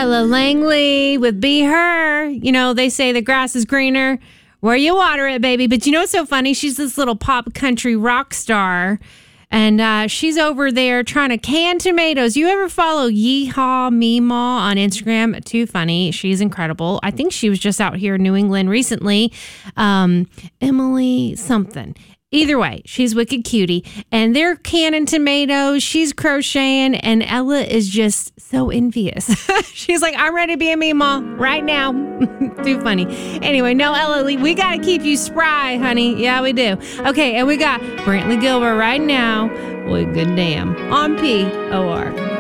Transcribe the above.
Ella Langley with Be Her. You know, they say the grass is greener where you water it, baby. But you know what's so funny? She's this little pop country rock star. And she's over there trying to can tomatoes. You ever follow Yeehaw Meemaw on Instagram? Too funny. She's incredible. I think she was just out here in New England recently. Emily something. Either way, she's wicked cutie. And they're canning tomatoes. She's crocheting. And Ella is just so envious. She's like, I'm ready to be a Meemaw right now. Too funny. Anyway, no, Ella, we got to keep you spry, honey. Yeah, we do. Okay, and we got Brantley Gilbert right now with Good Damn on POR.